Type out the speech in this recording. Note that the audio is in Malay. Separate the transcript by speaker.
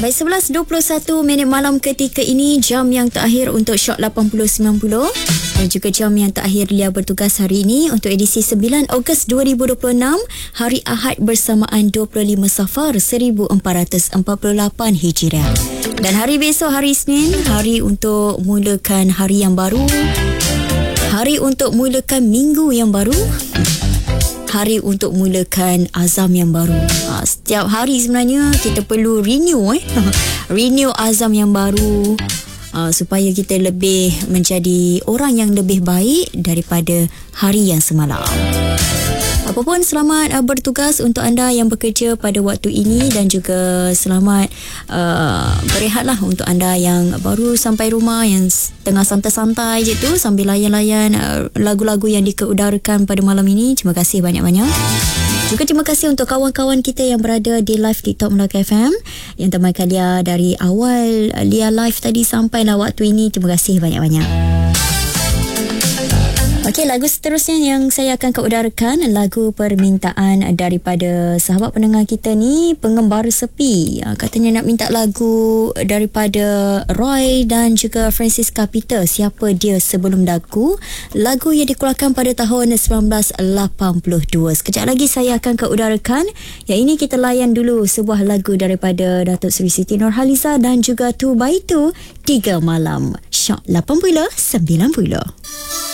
Speaker 1: Baik, 11.21 malam ketika ini, jam yang terakhir untuk Shock 80-90 dan juga jam yang terakhir Lia bertugas hari ini untuk edisi 9 Ogos 2026, hari Ahad bersamaan 25 Safar 1448 Hijriah. Dan hari besok, hari Isnin, hari untuk mulakan hari yang baru, hari untuk mulakan minggu yang baru, hari untuk mulakan azam yang baru. Setiap hari sebenarnya kita perlu renew renew azam yang baru, supaya kita lebih menjadi orang yang lebih baik daripada hari yang semalam. Apapun, selamat bertugas untuk anda yang bekerja pada waktu ini, dan juga selamat berehatlah untuk anda yang baru sampai rumah, yang tengah santai-santai je tu sambil layan-layan lagu-lagu yang dikeudarakan pada malam ini. Terima kasih banyak-banyak. Juga terima kasih untuk kawan-kawan kita yang berada di live TikTok Melaka FM, yang temankan Lia dari awal Lia live tadi sampailah waktu ini. Terima kasih banyak-banyak. Okey, lagu seterusnya yang saya akan keudarakan, lagu permintaan daripada sahabat pendengar kita ni, Pengembara Sepi. Katanya nak minta lagu daripada Roy dan juga Francisca Peter, Siapa Dia Sebelum Daku. Lagu yang dikeluarkan pada tahun 1982. Sekejap lagi saya akan keudarakan. Yang ini kita layan dulu sebuah lagu daripada Datuk Seri Siti Nurhaliza dan juga 2x2, 3 Malam. Shock 80-90.